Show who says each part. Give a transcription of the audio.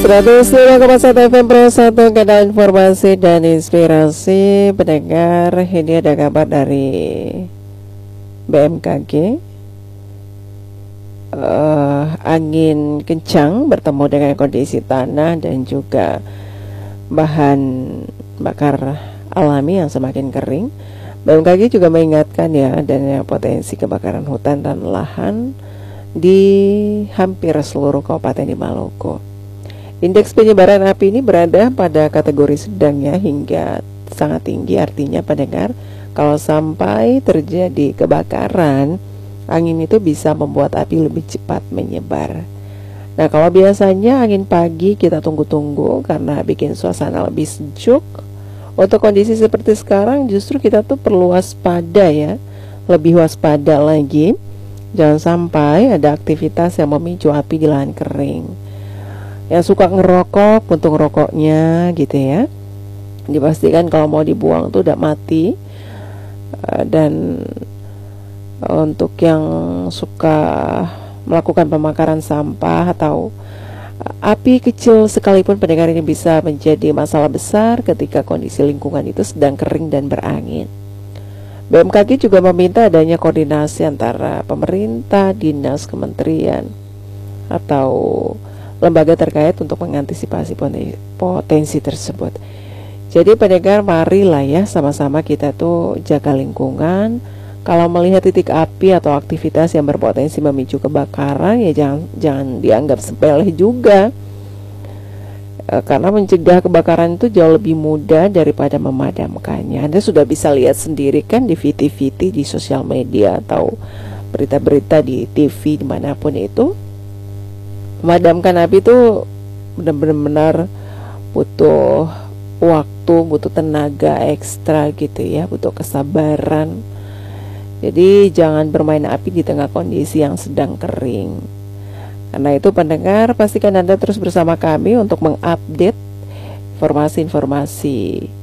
Speaker 1: 105,1 FM Pro 1, Kanal Informasi dan Inspirasi. Pendengar, ini ada kabar dari BMKG. Angin kencang bertemu dengan kondisi tanah dan juga bahan bakar alami yang semakin kering. BMKG juga mengingatkan ya adanya potensi kebakaran hutan dan lahan di hampir seluruh kabupaten di Maluku. Indeks penyebaran api ini berada pada kategori sedang ya, hingga sangat tinggi. Artinya pendengar, kalau sampai terjadi kebakaran, angin itu bisa membuat api lebih cepat menyebar. Nah, kalau biasanya angin pagi kita tunggu-tunggu karena bikin suasana lebih sejuk, untuk kondisi seperti sekarang justru kita tuh perlu waspada ya, lebih waspada lagi. Jangan sampai ada aktivitas yang memicu api di lahan kering. Yang suka ngerokok, puntung rokoknya gitu ya, dipastikan kalau mau dibuang tuh udah mati. Dan untuk yang suka melakukan pembakaran sampah atau api kecil sekalipun, pendengar, ini bisa menjadi masalah besar ketika kondisi lingkungan itu sedang kering dan berangin. BMKG juga meminta adanya koordinasi antara pemerintah, dinas, kementerian, atau lembaga terkait untuk mengantisipasi potensi tersebut. Jadi pendengar, marilah ya sama-sama kita tuh jaga lingkungan. Kalau melihat titik api atau aktivitas yang berpotensi memicu kebakaran, ya jangan dianggap sepele juga. Karena mencegah kebakaran itu jauh lebih mudah daripada memadamkannya. Anda sudah bisa lihat sendiri kan di VT-VT di sosial media atau berita-berita di TV dimanapun itu. Memadamkan api itu benar-benar butuh waktu, butuh tenaga ekstra gitu ya, butuh kesabaran. Jadi jangan bermain api di tengah kondisi yang sedang kering. Karena itu pendengar, pastikan Anda terus bersama kami untuk mengupdate informasi-informasi